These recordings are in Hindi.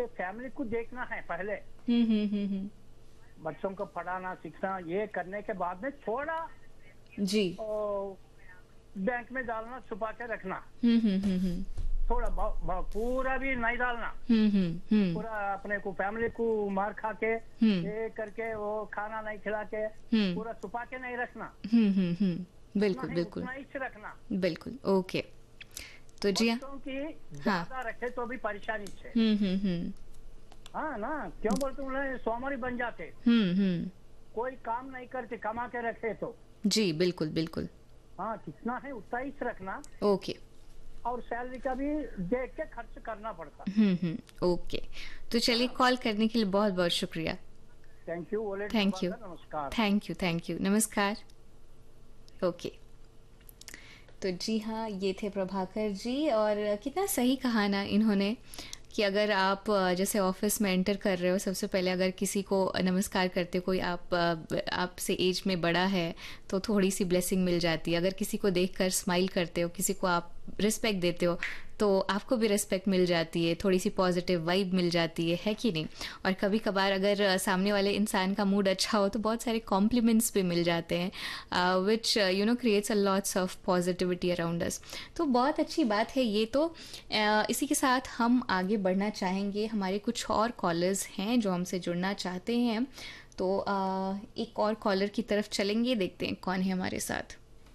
फैमिली को देखना है पहले। हम्म। बच्चों को पढ़ाना सीखना, ये करने के बाद में थोड़ा जी। बैंक में डालना, छुपा के रखना। हम्म। थोड़ा पूरा भी नहीं डालना। हम्म। पूरा अपने को फैमिली को मार खा के ये करके वो खाना नहीं खिला के पूरा छुपा के नहीं रखना। बिल्कुल बिल्कुल उतना ही रखना। बिल्कुल। ओके। तो जी बच्चों की हाँ। ज्यादा रखे तो भी परेशानी है। हम्म। हाँ ना, क्यों बोलते उन्हें सोमवारी बन जाते। कोई काम नहीं करते, कमा के रखे तो। जी बिल्कुल बिल्कुल। हाँ, कितना है उतना ही रखना। ओके। और सैलरी का भी देख के खर्च करना पड़ता। ओके। तो चलिए, कॉल करने के लिए बहुत बहुत शुक्रिया। Thank you. Thank you. नमस्कार। थैंक यू नमस्कार। ओके। तो जी हाँ, ये थे प्रभाकर जी, और कितना सही कहा ना इन्होंने कि अगर आप जैसे ऑफिस में एंटर कर रहे हो, सबसे पहले अगर किसी को नमस्कार करते हो, कोई आपसे एज में बड़ा है तो थोड़ी सी ब्लेसिंग मिल जाती है। अगर किसी को देखकर स्माइल करते हो, किसी को आप रिस्पेक्ट देते हो, तो आपको भी रिस्पेक्ट मिल जाती है, थोड़ी सी पॉजिटिव वाइब मिल जाती है कि नहीं। और कभी कभार अगर सामने वाले इंसान का मूड अच्छा हो तो बहुत सारे कॉम्प्लीमेंट्स भी मिल जाते हैं, which creates a lots of positivity around us. तो बहुत अच्छी बात है ये तो। इसी के साथ हम आगे बढ़ना चाहेंगे। हमारे कुछ और कॉलर्स हैं जो हमसे जुड़ना चाहते हैं, तो एक और कॉलर की तरफ चलेंगे, देखते हैं कौन है हमारे साथ।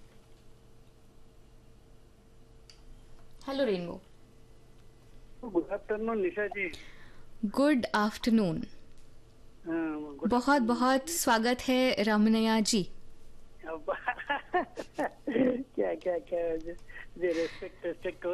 Hello rainbow. गुड आफ्टरनून निशा जी। Good afternoon. बहुत बहुत स्वागत है रमनया जी। क्या क्या क्या जी, रेस्पेक्ट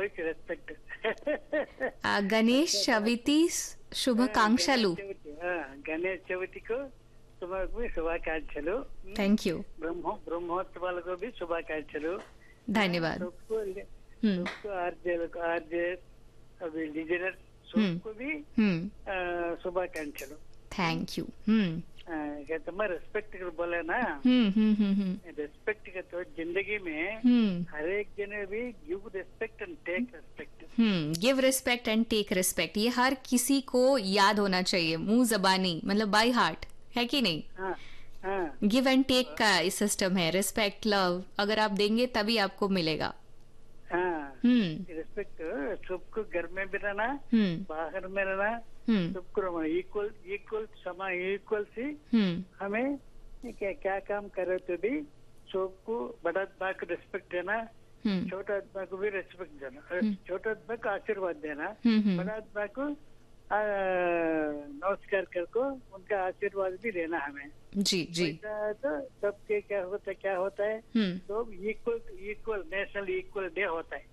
गणेश चविति शुभकांक्षलु। गणेश चविति को तुम्हें शुभाकांक्षलु। Thank you. ब्रह्मोत्सवाలకు भी शुभाकांक्षलु। धन्यवाद। सबको आरजे अभी लीडर सबको भी शुभाकांक्षलु। Thank you. मैं रेस्पेक्ट बोले ना, रेस्पेक्ट का तो जिंदगी में हर एक जने भी give respect and take respect. Give respect and take respect, ये हर किसी को याद होना चाहिए, मुंह जबानी, मतलब बाय हार्ट, है कि नहीं। गिव एंड टेक का इस सिस्टम है, रिस्पेक्ट लव अगर आप देंगे तभी आपको मिलेगा। रिस्पेक्ट सबको, घर में भी रहना, बाहर में रहना, सबको रहना इक्वल समान इक्वल से। हमें क्या काम करे तो भी सबको, बड़ा आदमी को रिस्पेक्ट देना, छोटा आदमी को भी रिस्पेक्ट देना, छोटा आदमी को आशीर्वाद देना, बड़ा आदमी को नमस्कार करके उनका आशीर्वाद भी देना हमें। जी जी। तो सबके क्या होता है तो इक्वल नेशनल इक्वल डे होता है।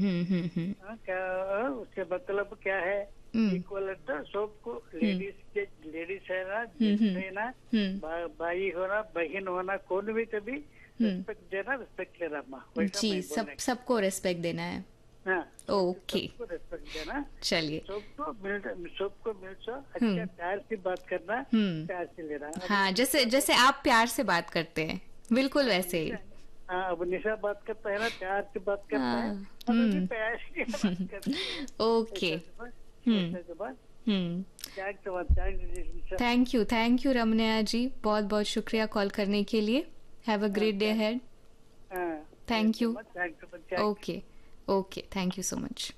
क्या उसके मतलब क्या है, इक्वल तो सबको, लेडीज है ना, जेंट्स है ना, भाई होना, बहन होना, कौन भी तभी रिस्पेक्ट देना, रिस्पेक्ट लेना। जी, सबको रिस्पेक्ट देना है। ओके, चलिए, सबको मिलकर अच्छा प्यार से बात करना, प्यार से लेना। हाँ, जैसे आप प्यार से बात करते हैं, बिल्कुल वैसे ही। अब निशा बात करता है ना, प्यार से बात करता है, प्यार से बात करते हैं। ओके। थैंक यू रमनया जी, बहुत बहुत शुक्रिया कॉल करने के लिए। Have a great day ahead. Thank you. Okay, thank you so much.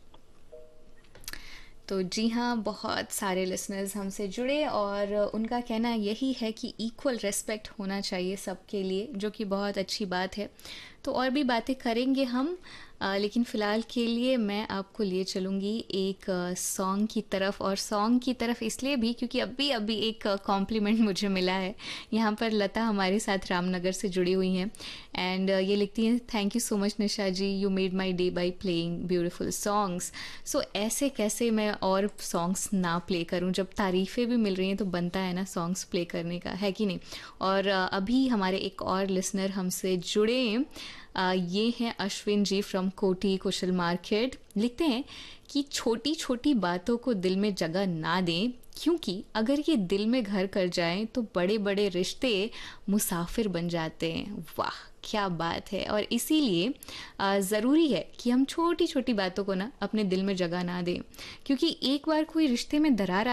तो जी हाँ, बहुत सारे लिसनर्स हमसे जुड़े और उनका कहना यही है कि इक्वल रिस्पेक्ट होना चाहिए सबके लिए, जो कि बहुत अच्छी बात है। तो और भी बातें करेंगे हम, लेकिन फ़िलहाल के लिए मैं आपको लिए चलूँगी एक सॉन्ग की तरफ। और सॉन्ग की तरफ इसलिए भी क्योंकि अभी एक कॉम्प्लीमेंट मुझे मिला है। यहाँ पर लता हमारे साथ रामनगर से जुड़ी हुई हैं, एंड ये लिखती हैं, thank you so much Nisha ji, you made my day by playing beautiful songs. सो ऐसे कैसे मैं और सॉन्ग्स ना प्ले करूँ, जब तारीफ़ें भी मिल रही हैं तो बनता है ना सॉन्ग्स प्ले करने का, है कि नहीं। और अभी हमारे एक और लिसनर हमसे जुड़े, ये हैं अश्विन जी फ्रॉम कोटी कुशल मार्केट। लिखते हैं कि छोटी छोटी बातों को दिल में जगह ना दें, क्योंकि अगर ये दिल में घर कर जाएं तो बड़े बड़े रिश्ते मुसाफिर बन जाते हैं। वाह, क्या बात है। और इसीलिए ज़रूरी है कि हम छोटी छोटी बातों को ना अपने दिल में जगह ना दें, क्योंकि एक बार कोई रिश्ते में दरार